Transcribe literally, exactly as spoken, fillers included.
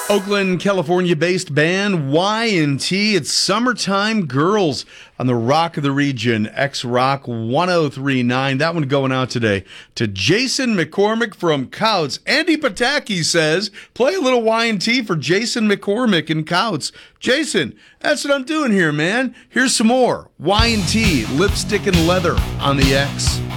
Oakland, California-based band Y and T. It's Summertime Girls on the Rock of the Region, X-Rock one oh three point nine. That one going out today to Jason McCormick from Couts. Andy Pataki says, play a little Y and T for Jason McCormick in Couts. Jason, that's what I'm doing here, man. Here's some more Y and T, Lipstick and Leather on the X.